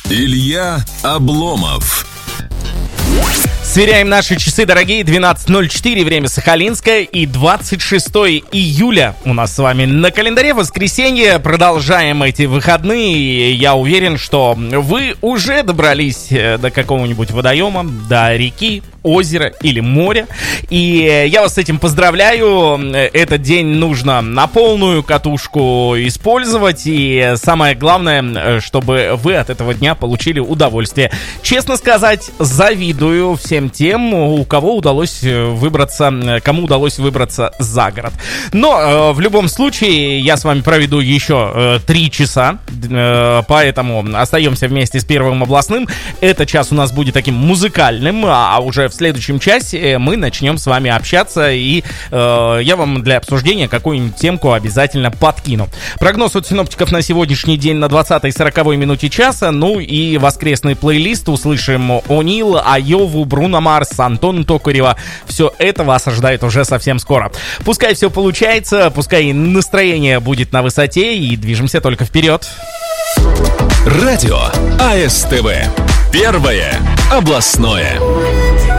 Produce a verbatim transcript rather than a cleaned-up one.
Илья Обломов. Сверяем наши часы, дорогие, двенадцать ноль четыре, время Сахалинское, и двадцать шестое июля у нас с вами на календаре, воскресенье. Продолжаем эти выходные, и я уверен, что вы уже добрались до какого-нибудь водоема, до реки, озера или моря. И я вас с этим поздравляю. Этот день нужно на полную катушку использовать. И самое главное, чтобы вы от этого дня получили удовольствие. Честно сказать, завидую всем тем, у кого удалось выбраться, кому удалось выбраться за город. Но в любом случае я с вами проведу еще три часа. Поэтому остаемся вместе с Первым областным. Этот час у нас будет таким музыкальным, а уже в В следующем часе мы начнем с вами общаться, и э, я вам для обсуждения какую-нибудь темку обязательно подкину. Прогноз от синоптиков на сегодняшний день на двадцатой сороковой минуте часа, ну и воскресный плейлист. Услышим О'Нил, Айову, Бруно Марс, Антона Токарева. Все это вас ожидает уже совсем скоро. Пускай все получается, пускай настроение будет на высоте, и движемся только вперед. Радио АСТВ. Первое областное.